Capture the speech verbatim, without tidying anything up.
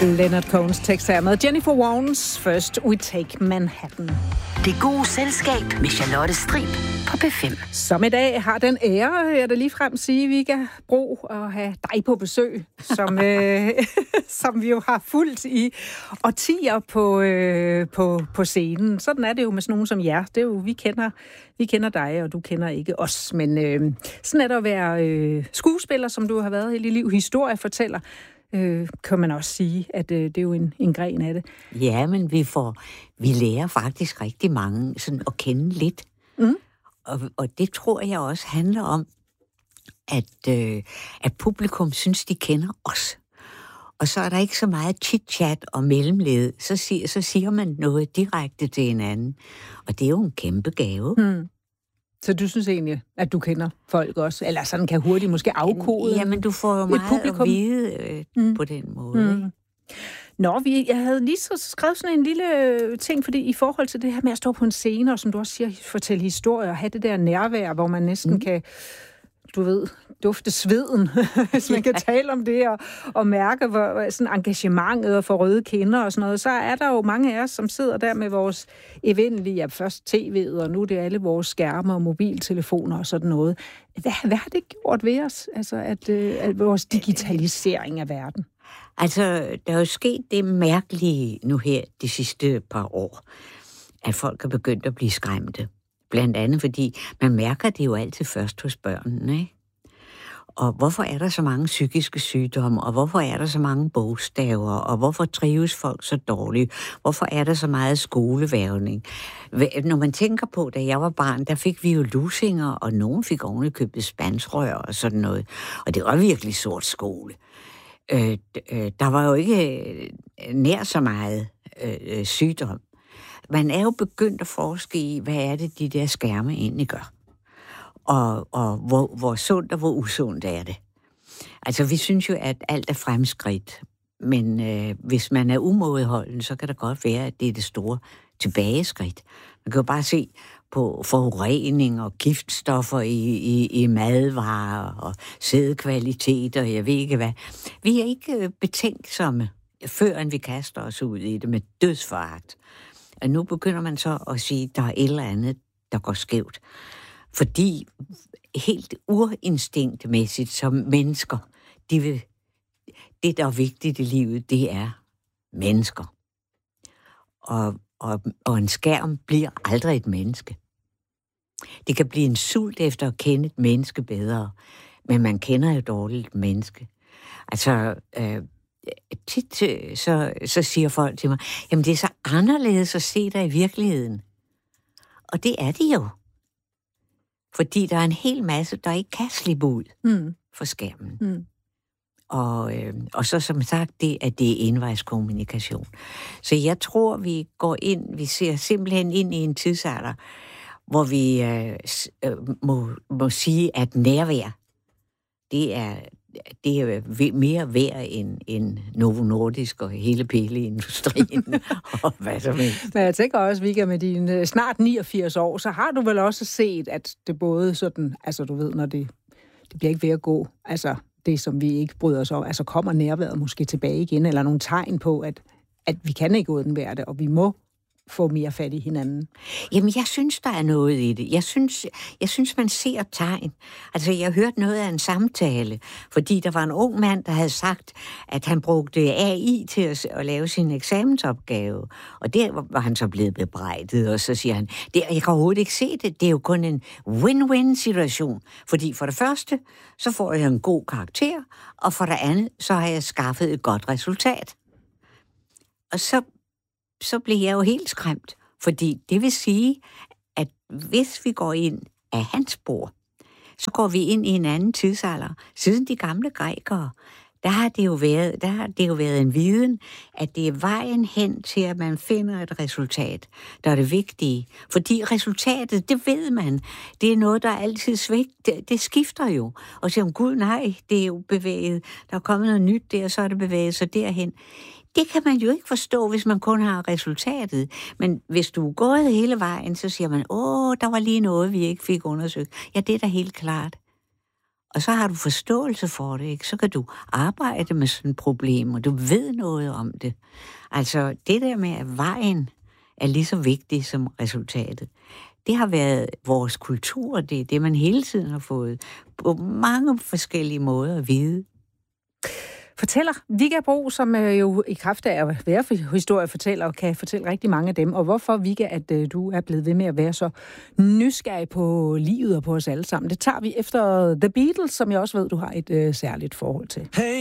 Leonard Cohens tekst her med Jennifer Warnes First We Take Manhattan. Det gode selskab med Charlotte Strib på P fem. Som i dag har den ære, jeg da lige frem sige, Vigga Bro, at have dig på besøg, som, øh, som vi jo har fulgt i årtier på, øh, på, på scenen. Sådan er det jo med sådan nogen som jer. Det er jo, vi kender, vi kender dig, og du kender ikke os. Men øh, sådan er det at være øh, skuespiller, som du har været hele liv, historiefortæller. Øh, kan man også sige, at øh, det er jo en, en gren af det. Ja, men vi får, vi lærer faktisk rigtig mange sådan at kende lidt. Mm. Og, og det tror jeg også handler om, at, øh, at publikum synes, de kender os. Og så er der ikke så meget chit-chat og mellemled. Så siger, så siger man noget direkte til hinanden. Og det er jo en kæmpe gave. Mm. Så du synes egentlig, at du kender folk også? Eller sådan kan hurtigt måske afkode? Jamen, du får jo meget publikum at vide øh, mm. på den måde. Mm. Nå, vi, jeg havde lige så skrevet sådan en lille ting, fordi i forhold til det her med at stå på en scene, og som du også siger, fortælle historier, og have det der nærvær, hvor man næsten mm. kan, du ved, dufte sveden, hvis man kan tale om det, og, og mærke hvor, sådan engagementet og få røde kinder og sådan noget, så er der jo mange af os, som sidder der med vores evindelige, ja, først tv'et, og nu er det alle vores skærme og mobiltelefoner og sådan noget. Hvad, hvad har det gjort ved os, altså at, at vores digitalisering af verden? Altså, der er jo sket det mærkelige nu her de sidste par år, at folk er begyndt at blive skræmte. Blandt andet, fordi man mærker det jo altid først hos børnene, ikke? Og hvorfor er der så mange psykiske sygdomme, og hvorfor er der så mange bogstaver, og hvorfor trives folk så dårligt? Hvorfor er der så meget skolevævning? Når man tænker på, da jeg var barn, der fik vi jo lusinger, og nogen fik ovenikøbet spansrør og sådan noget. Og det var virkelig sort skole. Øh, øh, der var jo ikke øh, nær så meget øh, sygdom. Man er jo begyndt at forske i, hvad er det, de der skærme egentlig gør. Og, og hvor, hvor sundt og hvor usundt er det. Altså, vi synes jo, at alt er fremskridt. Men øh, hvis man er umådeholden, så kan det godt være, at det er det store tilbageskridt. Man kan jo bare se på forurening og giftstoffer i, i, i madvarer og sædkvalitet og jeg ved ikke hvad. Vi er ikke betænksomme, før vi kaster os ud i det med dødsforagt. Og nu begynder man så at sige, at der er et eller andet, der går skævt. Fordi helt urinstinktsmæssigt som mennesker, de vil, det, der er vigtigt i livet, det er mennesker. Og, og, og en skærm bliver aldrig et menneske. Det kan blive en sult efter at kende et menneske bedre, men man kender jo dårligt et menneske. Altså, øh, tit så, så siger folk til mig, jamen det er så anderledes at se dig i virkeligheden. Og det er det jo. Fordi der er en hel masse, der ikke kan slippe ud mm. for skærmen. Mm. Og, øh, og så som sagt, det, at det er envejskommunikation. Så jeg tror, vi går ind, vi ser simpelthen ind i en tidsalder, hvor vi øh, må, må sige, at nærvær, det er, det er mere værd end, end Novo Nordisk og hele pilleindustrien og hvad som helst. Men jeg tænker også, Vigga, med dine snart niogfirs år, så har du vel også set, at det både sådan, altså du ved, når det, det bliver ikke ved at gå, altså det, som vi ikke bryder os om, altså kommer nærværet måske tilbage igen, eller nogle tegn på, at, at vi kan ikke undvære det, og vi må få mere fat i hinanden. Jamen, jeg synes, der er noget i det. Jeg synes, jeg synes man ser tegn. Altså, jeg har hørt noget af en samtale, fordi der var en ung mand, der havde sagt, at han brugte A I til at, at lave sin eksamensopgave. Og der var han så blevet bebrejdet, og så siger han, det, jeg kan overhovedet ikke se det. Det er jo kun en win-win-situation. Fordi for det første, så får jeg en god karakter, og for det andet, så har jeg skaffet et godt resultat. Og så så blev jeg jo helt skræmt, fordi det vil sige, at hvis vi går ind af hans spor, så går vi ind i en anden tidsalder. Siden de gamle grækere, der har det jo været, der har det jo været en viden, at det er vejen hen til, at man finder et resultat, der er det vigtige. Fordi resultatet, det ved man, det er noget, der er altid svigt. Det, det skifter jo. Og så siger gud nej, det er jo bevæget. Der er kommet noget nyt der, så er det bevæget sig derhen. Det kan man jo ikke forstå, hvis man kun har resultatet. Men hvis du er gået hele vejen, så siger man, åh, der var lige noget, vi ikke fik undersøgt. Ja, det er da helt klart. Og så har du forståelse for det, ikke? Så kan du arbejde med sådan et problem, og du ved noget om det. Altså, det der med, at vejen er lige så vigtig som resultatet, det har været vores kultur, det er det, man hele tiden har fået på mange forskellige måder at vide. Fortæller Vigga Bro, som jo i kraft af at være historiefortæller, og kan fortælle rigtig mange af dem. Og hvorfor, Vigga, at du er blevet ved med at være så nysgerrig på livet og på os alle sammen. Det tager vi efter The Beatles, som jeg også ved, du har et øh, særligt forhold til. Hey.